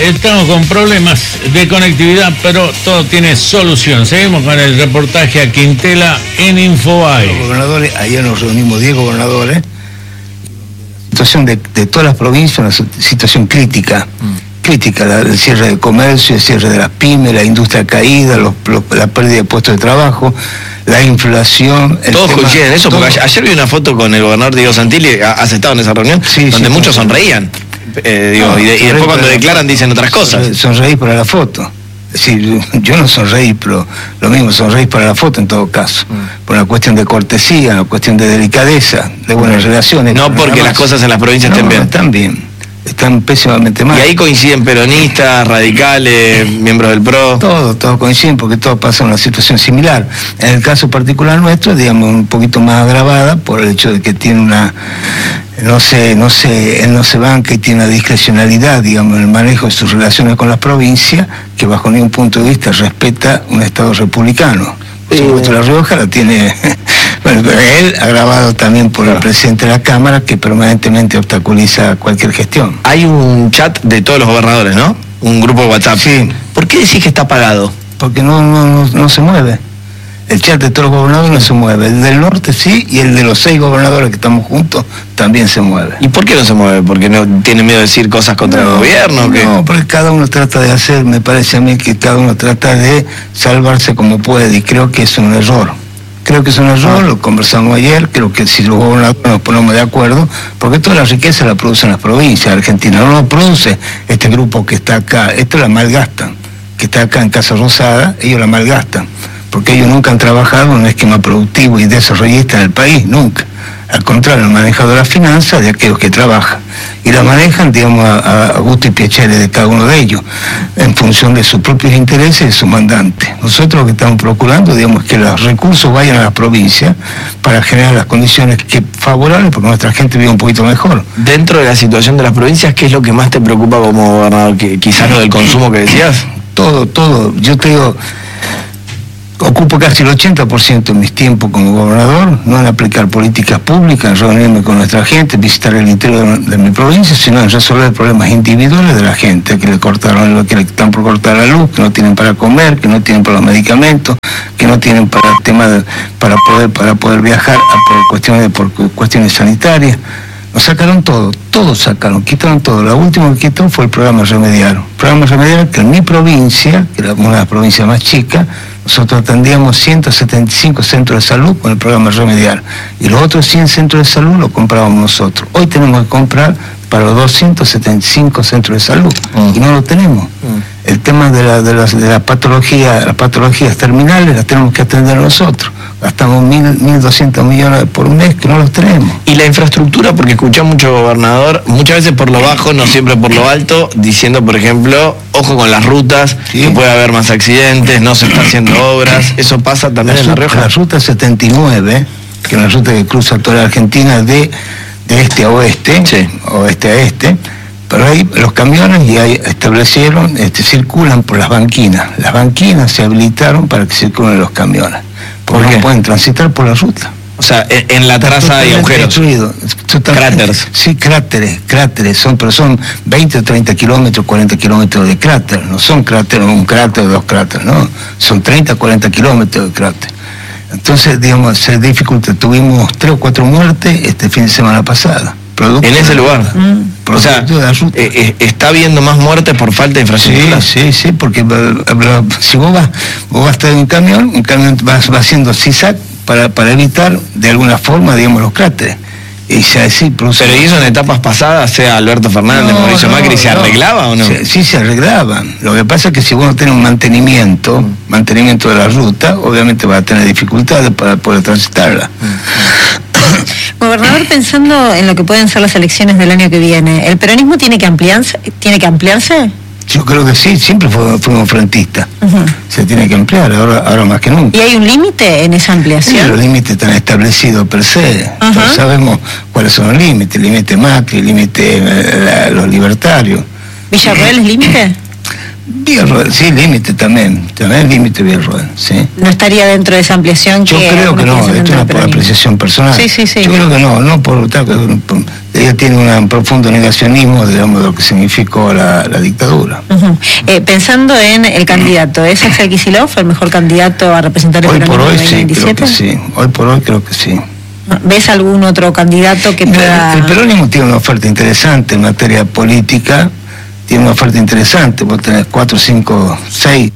estamos con problemas de conectividad, pero todo tiene solución. Seguimos con el reportaje a Quintela en Infobae. Los gobernadores, ayer nos reunimos 10 gobernadores. La situación de todas las provincias, una situación crítica. Crítica, el cierre del comercio, el cierre de las pymes, la industria caída, la pérdida de puestos de trabajo, la inflación. Todos coinciden en eso, porque ayer vi una foto con el gobernador Diego Santilli, has estado en esa reunión, donde muchos sonreían. Y después cuando declaran dicen otras cosas. Sonreí para la foto. Es decir, yo no sonreí, pero lo mismo, sonreí para la foto en todo caso. Por una cuestión de cortesía, una cuestión de delicadeza, de buenas relaciones. No porque las cosas en las provincias estén bien. Están bien. Están pésimamente mal. Y ahí coinciden peronistas, radicales, miembros del PRO. Todos coinciden porque todo pasa en una situación similar. En el caso particular nuestro, digamos, un poquito más agravada por el hecho de que tiene una... él no se banca y tiene una discrecionalidad, digamos, en el manejo de sus relaciones con las provincias, que bajo ningún punto de vista respeta un Estado republicano. Por supuesto, La Rioja la tiene... Bueno, pero él agravado también por el presidente de la Cámara, que permanentemente obstaculiza cualquier gestión. Hay un chat de todos los gobernadores, ¿no? Un grupo de WhatsApp. Sí. ¿Por qué decís que está apagado? Porque no se mueve. El chat de todos los gobernadores no se mueve. El del norte sí, y el de los 6 gobernadores que estamos juntos también se mueve. ¿Y por qué no se mueve? ¿Porque no tiene miedo de decir cosas contra el gobierno? No, porque cada uno trata de hacer, me parece a mí que cada uno trata de salvarse como puede, y creo que es un error. Lo conversamos ayer, creo que si los gobernadores nos ponemos de acuerdo, porque toda la riqueza la producen las provincias. Argentina no lo produce este grupo que está acá, esto la malgastan, que está acá en Casa Rosada, ellos la malgastan, porque ellos nunca han trabajado en un esquema productivo y desarrollista en el país, nunca. Al contrario, han manejado las finanzas de aquellos que trabajan, y la manejan, digamos, a gusto y piacere de cada uno de ellos, en función de sus propios intereses y de sus mandantes. Nosotros lo que estamos procurando, digamos, es que los recursos vayan a las provincias para generar las condiciones favorables porque nuestra gente vive un poquito mejor. Dentro de la situación de las provincias, ¿qué es lo que más te preocupa como gobernador? Quizás lo del consumo que decías. Todo. Yo te digo, ocupo casi el 80% de mis tiempos como gobernador, no en aplicar políticas públicas, en reunirme con nuestra gente, visitar el interior de mi provincia, sino en resolver problemas individuales de la gente, que le están por cortar la luz, que no tienen para comer, que no tienen para los medicamentos, que no tienen para el tema para poder viajar por cuestiones sanitarias. Nos sacaron quitaron todo. Lo último que quitó fue el programa Remediar. Programa Remediar que en mi provincia, que era una de las provincias más chicas, nosotros atendíamos 175 centros de salud con el programa Remediar. Y los otros 100 centros de salud los comprábamos nosotros. Hoy tenemos que comprar para los 275 centros de salud. Y no lo tenemos. El tema de las patologías terminales las tenemos que atender nosotros. Gastamos 1.200 millones por mes que no los tenemos. Y la infraestructura, porque escuché a mucho gobernador, muchas veces por lo bajo, no siempre por lo alto, diciendo, por ejemplo, ojo con las rutas, ¿sí? Que puede haber más accidentes, no se está haciendo obras. ¿Eso pasa también en La Rioja? La ruta 79, que es una ruta que cruza toda la Argentina de este a oeste, sí, oeste a este, pero ahí los camiones ya establecieron, circulan por las banquinas. Las banquinas se habilitaron para que circulen los camiones. Porque no pueden transitar por la ruta. O sea, en la traza hay agujeros. Cráteres. Sí, cráteres, pero son 20 o 30 kilómetros, 40 kilómetros de cráter. No son cráteres, un cráter o 2 cráteres, no. Son 30 o 40 kilómetros de cráter. Entonces, digamos, se dificulta. Tuvimos 3 o 4 muertes este fin de semana pasada. En ese lugar. O sea, está habiendo más muertes por falta de infraestructura. Sí, porque si vos vas a estar en un camión va haciendo zigzag para evitar de alguna forma, digamos, los cráteres. Y pero ¿y eso en etapas pasadas, sea Alberto Fernández, Mauricio Macri, se arreglaba o no? Sí, se arreglaban. Lo que pasa es que si vos no tenés un mantenimiento de la ruta, obviamente vas a tener dificultades para poder transitarla. Gobernador, pensando en lo que pueden ser las elecciones del año que viene, ¿el peronismo tiene que ampliarse? Yo creo que sí, siempre fuimos frentistas. Se tiene que ampliar, ahora más que nunca. ¿Y hay un límite en esa ampliación? Sí, los límites están establecidos per se. Todos sabemos cuáles son los límites. El límite Macri, el límite los libertarios. ¿Villarroel es límite? Villarroel, sí, límite también límite Villarroel, sí. ¿No estaría dentro de esa ampliación? Yo creo que no, esto es una apreciación personal. Sí. Yo creo que no por ella tiene un profundo negacionismo, digamos, de lo que significó la dictadura. Pensando en el candidato, ¿es Axel Kicillof el mejor candidato a representar el peronismo en 2027? Sí, hoy por hoy creo que sí. ¿Ves algún otro candidato que pueda...? El peronismo tiene una oferta interesante en materia política, tiene una oferta interesante, vos tenés 4, 5, 6.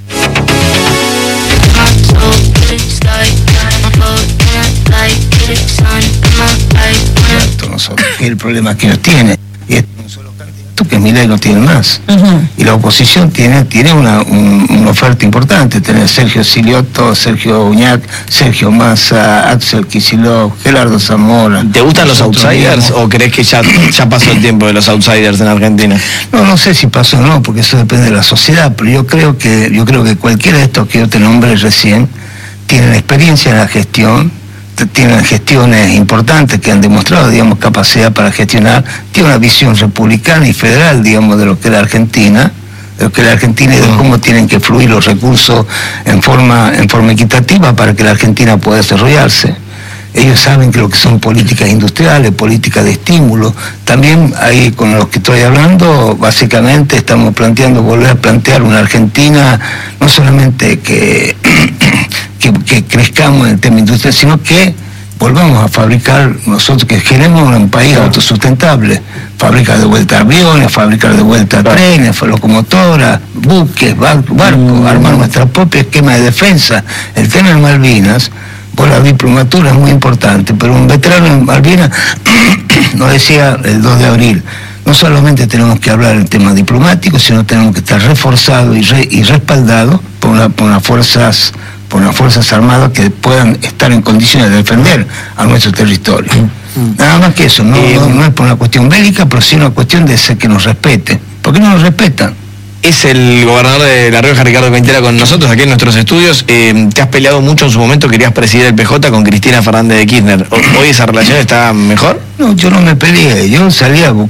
El problema que ellos tienen, y es un solo candidato que Milei no tiene más. Y la oposición tiene una oferta importante, tener Sergio Siliotto, Sergio Uñac, Sergio Massa, Axel Kicillof, Gerardo Zamora. ¿Te gustan los outsiders o crees que ya pasó el tiempo de los outsiders en Argentina? No sé si pasó o no, porque eso depende de la sociedad, pero yo creo que cualquiera de estos que yo te nombré recién tienen experiencia en la gestión, tienen gestiones importantes que han demostrado, digamos, capacidad para gestionar, tiene una visión republicana y federal, digamos, de lo que es la Argentina, y de cómo tienen que fluir los recursos en forma equitativa para que la Argentina pueda desarrollarse. Ellos saben que lo que son políticas industriales, políticas de estímulo. También ahí con los que estoy hablando, básicamente estamos volver a plantear una Argentina, no solamente que crezcamos en el tema industrial, sino que volvamos a fabricar nosotros, que generemos un país autosustentable, fabricar de vuelta aviones, fabricar de vuelta trenes, locomotoras, buques, barcos, armar nuestra propia esquema de defensa. El tema de Malvinas, la diplomatura es muy importante, pero un veterano en Malvinas nos decía el 2 de abril, no solamente tenemos que hablar en tema diplomático, sino tenemos que estar reforzados y respaldados por unas fuerzas armadas que puedan estar en condiciones de defender a nuestro territorio. Nada más que eso, no es por una cuestión bélica, pero sí una cuestión de que nos respeten. ¿Por qué no nos respetan? Es el gobernador de La Rioja, Ricardo Quintela, con nosotros aquí en nuestros estudios. Te has peleado mucho en su momento, querías presidir el PJ con Cristina Fernández de Kirchner. ¿Hoy esa relación está mejor? No, yo no me peleé, yo salí a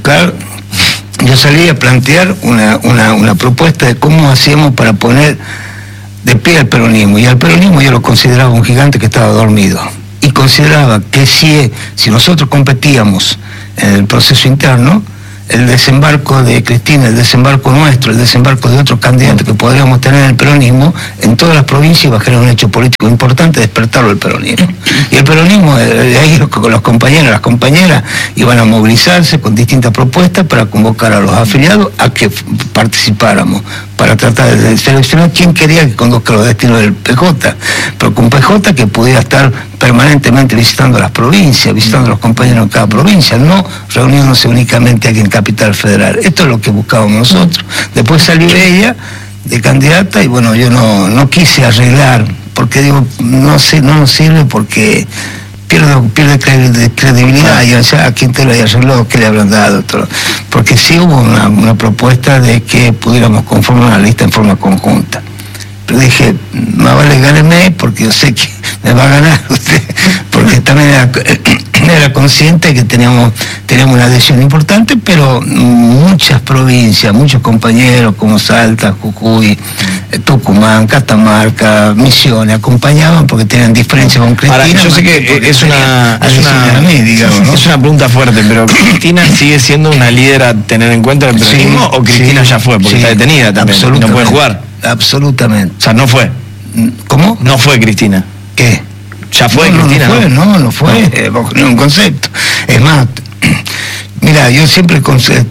plantear una propuesta de cómo hacíamos para poner de pie al peronismo. Y al peronismo yo lo consideraba un gigante que estaba dormido. Y consideraba que si nosotros competíamos en el proceso interno, el desembarco de Cristina, el desembarco nuestro, el desembarco de otros candidatos que podríamos tener en el peronismo, en todas las provincias iba a generar un hecho político importante, despertarlo el peronismo. Y el peronismo, ahí con los compañeros, las compañeras, iban a movilizarse con distintas propuestas para convocar a los afiliados a que participáramos, para tratar de seleccionar quién quería que conduzca los destinos del PJ, pero con PJ que pudiera estar permanentemente visitando las provincias, visitando a los compañeros en cada provincia, no reuniéndose únicamente aquí en Capital Federal. Esto es lo que buscábamos nosotros. Después salió ella de candidata y bueno, yo no quise arreglar, porque digo, no nos sirve porque pierde credibilidad. Y o sea, ¿a quién te lo haya arreglado? ¿Qué le habrán dado? Porque sí hubo una propuesta de que pudiéramos conformar una lista en forma conjunta. Pero dije, más vale gáneme porque yo sé que me va a ganar usted, porque también era consciente que teníamos una adhesión importante, pero muchas provincias, muchos compañeros como Salta, Jujuy, Tucumán, Catamarca, Misiones, acompañaban porque tenían diferencias con Cristina. Ahora, yo sé que es una pregunta fuerte, pero ¿Cristina sigue siendo una líder a tener en cuenta en el peronismo o Cristina ya fue? Porque está detenida también, no puede jugar. Absolutamente. O sea, no fue. ¿Cómo? No fue Cristina. ¿Qué? Ya fue Cristina. No fue, bajo ningún concepto. Es más, mira, yo siempre dije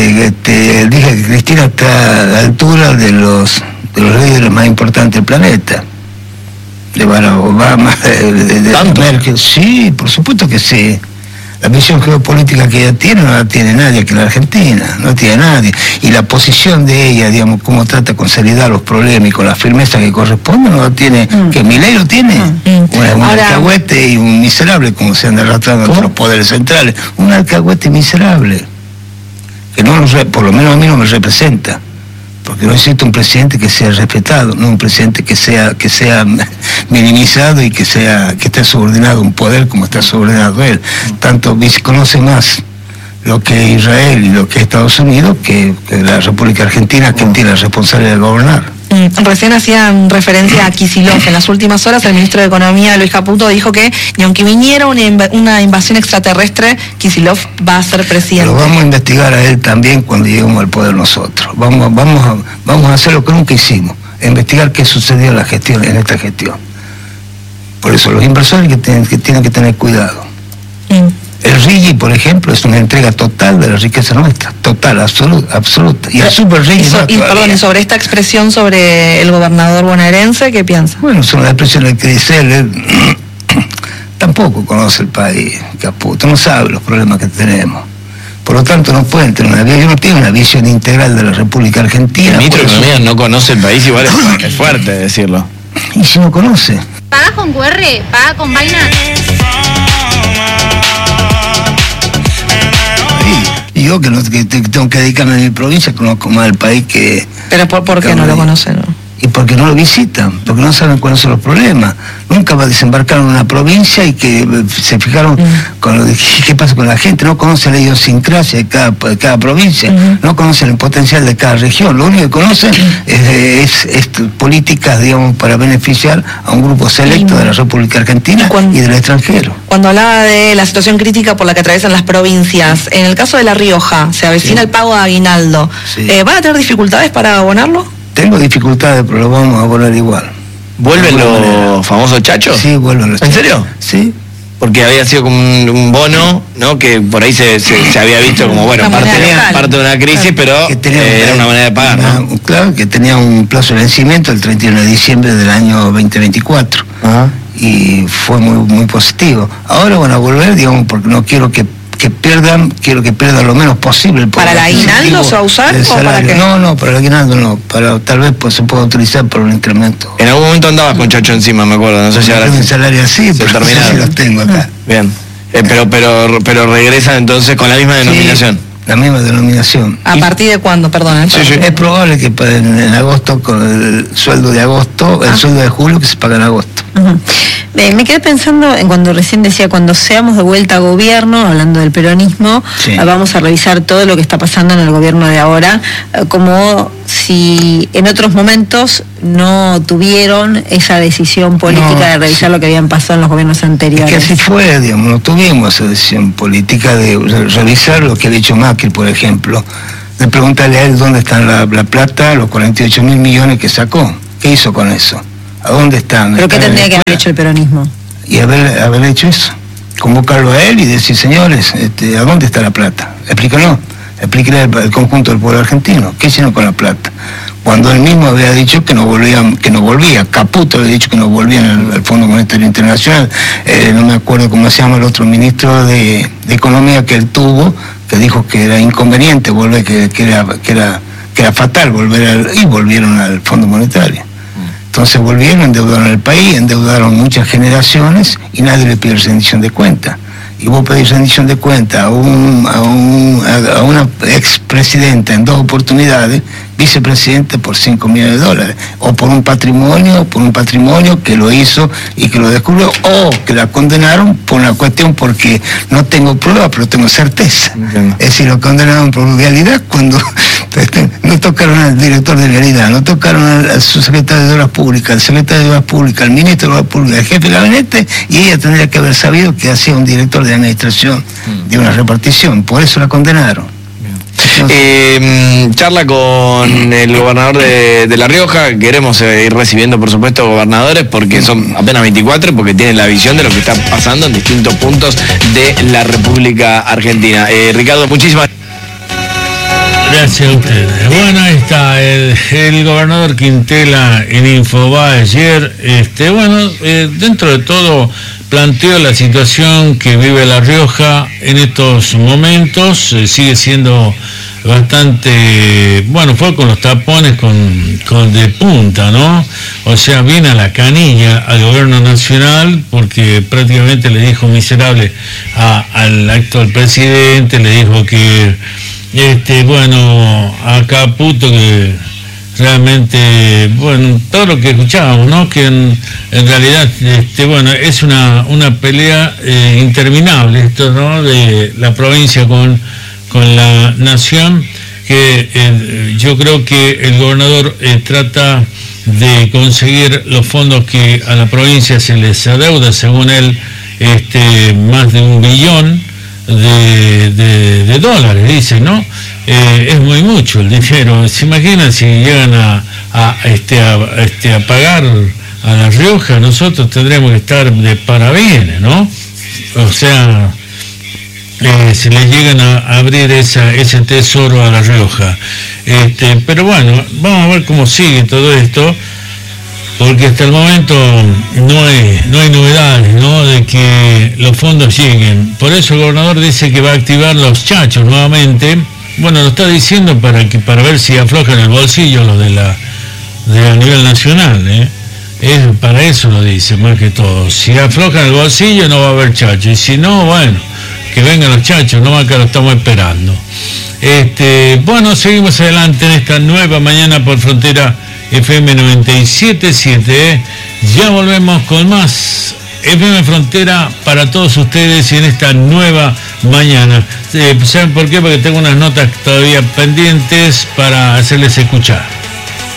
que Cristina está a la altura de los líderes más importantes del planeta. De Barack Obama, de Merkel. Sí, por supuesto que sí. La visión geopolítica que ella tiene no la tiene nadie aquí en la Argentina, no tiene nadie. Y la posición de ella, digamos, cómo trata con seriedad los problemas y con la firmeza que corresponde, no la tiene, que Milei lo tiene. Un alcahuete y un miserable, como se anda arrastrando entre los poderes centrales. Un alcahuete miserable, que por lo menos a mí no me representa. Porque no existe un presidente que sea respetado, no un presidente que sea minimizado y que esté subordinado a un poder como está subordinado él. Tanto conoce más lo que es Israel y lo que es Estados Unidos que la República Argentina, quien tiene la responsabilidad de gobernar. Recién hacían referencia a Kicillof. En las últimas horas el ministro de Economía, Luis Caputo, dijo que ni aunque viniera una invasión extraterrestre, Kicillof va a ser presidente. Lo vamos a investigar a él también cuando lleguemos al poder nosotros. Vamos a hacer lo que nunca hicimos, investigar qué sucedió en esta gestión. Por eso los inversores que tienen que tener cuidado. El RIGI, por ejemplo, es una entrega total de la riqueza nuestra, total, absoluta. Y el super RIGI y sobre esta expresión sobre el gobernador bonaerense, ¿qué piensa? Bueno, son las expresiones que dice él. Tampoco conoce el país, Caputo, no sabe los problemas que tenemos. Por lo tanto, no pueden tener no tiene una visión integral de la República Argentina. El ministro de Economía no conoce el país, igual es fuerte decirlo. ¿Y si no conoce? ¿Paga con QR? ¿Paga con Binance? Y yo que tengo que dedicarme a mi provincia, conozco más el país que... ¿Pero por qué no lo conocen? ¿No? Y porque no lo visitan, porque no saben cuáles son los problemas. Nunca va a desembarcar en una provincia y que se fijaron con qué pasa con la gente, no conocen la idiosincrasia de cada provincia, no conocen el potencial de cada región. Lo único que conocen es políticas, digamos, para beneficiar a un grupo selecto de la República Argentina y del extranjero. Cuando hablaba de la situación crítica por la que atraviesan las provincias, en el caso de La Rioja, se avecina el pago de aguinaldo. ¿Van a tener dificultades para abonarlo? Tengo dificultades, pero lo vamos a abonar igual. ¿Vuelven los famosos chachos? Sí, vuelven los chachos. ¿En serio? Sí. Porque había sido como un bono, ¿no? Que por ahí se había visto como, bueno, parte de una crisis, pero era una manera de pagar, ¿no? Claro, que tenía un plazo de vencimiento el 31 de diciembre del año 2024. Y fue muy positivo. Ahora van a volver, digamos, porque no quiero que pierdan, quiero que pierdan lo menos posible. ¿Para el aguinaldo se va a usar o para qué? No, para el aguinaldo no, tal vez se pueda utilizar por un incremento. En algún momento andabas con chacho encima, me acuerdo, no sé si ahora... Tengo un salario así, pero no sé si los tengo acá. Bien, pero regresan entonces con la misma denominación. Sí, la misma denominación. ¿A partir de cuándo, perdón? Sí. Es probable que en agosto, con el sueldo de agosto, el sueldo de julio, que se paga en agosto. Me quedé pensando en cuando recién decía, cuando seamos de vuelta a gobierno, hablando del peronismo, vamos a revisar todo lo que está pasando en el gobierno de ahora, como si en otros momentos no tuvieron esa decisión política de revisar lo que habían pasado en los gobiernos anteriores. Es que así fue, digamos, no tuvimos esa decisión política de revisar lo que ha dicho Macri, por ejemplo, de preguntarle a él dónde está la plata, los 48.000 millones que sacó, ¿qué hizo con eso? ¿A dónde están? ¿Pero qué tendría que haber hecho el peronismo? Y haber hecho eso. Convocarlo a él y decir, señores, ¿a dónde está la plata? Explíquenlo. Explíquenle al conjunto del pueblo argentino. ¿Qué hicieron con la plata? Cuando él mismo había dicho que no volvía. Caputo había dicho que no volvían al Fondo Monetario Internacional. No me acuerdo cómo se llama el otro ministro de Economía que él tuvo, que dijo que era inconveniente volver, que era fatal volver y volvieron al Fondo Monetario. Entonces volvieron, endeudaron el país, endeudaron muchas generaciones y nadie le pide rendición de cuenta. Y vos pedís rendición de cuenta a una expresidenta en 2 oportunidades, vicepresidente por $5 millones, o por un patrimonio que lo hizo y que lo descubrió, o que la condenaron por una cuestión porque no tengo pruebas, pero tengo certeza. Es decir, lo condenaron por vialidad cuando no tocaron al director de vialidad, no tocaron al subsecretario de Obras Públicas, al secretario de Obras Públicas, al ministro de Obras Públicas, al jefe de gabinete, y ella tendría que haber sabido que hacía un director de administración de una repartición, por eso la condenaron. Charla con el gobernador de La Rioja. Queremos ir recibiendo, por supuesto, gobernadores, porque son apenas 24, porque tienen la visión de lo que está pasando en distintos puntos de la República Argentina. Ricardo, muchísimas gracias a ustedes. Bueno, ahí está el gobernador Quintela en Infobae ayer. Dentro de todo planteó la situación que vive La Rioja en estos momentos. Sigue siendo bastante, fue con los tapones con de punta, ¿no? O sea, viene a la canilla al gobierno nacional porque prácticamente le dijo miserable al actual presidente, le dijo que a Caputo que realmente, todo lo que escuchábamos, ¿no? Que en realidad, es una pelea interminable esto, ¿no? De la provincia con con La Nación, que yo creo que el gobernador trata de conseguir los fondos que a la provincia se les adeuda, según él, más de $1 billón de dólares, dice, ¿no? Es muy mucho el dinero. ¿Se imaginan si llegan a pagar a La Rioja? Nosotros tendremos que estar de parabienes, ¿no? O sea, se les llegan a abrir ese tesoro a La Rioja. Pero bueno, vamos a ver cómo sigue todo esto, porque hasta el momento no hay novedades, ¿no?, de que los fondos lleguen. Por eso el gobernador dice que va a activar los chachos nuevamente. Bueno, lo está diciendo para ver si aflojan el bolsillo los de a nivel nacional, para eso lo dice, más que todo. Si aflojan el bolsillo no va a haber chachos, y si no, bueno, que vengan los chachos, no, acá lo estamos esperando. Bueno, seguimos adelante en esta nueva mañana por Frontera FM 97.7. Ya volvemos con más FM Frontera para todos ustedes y en esta nueva mañana. ¿Saben por qué? Porque tengo unas notas todavía pendientes para hacerles escuchar.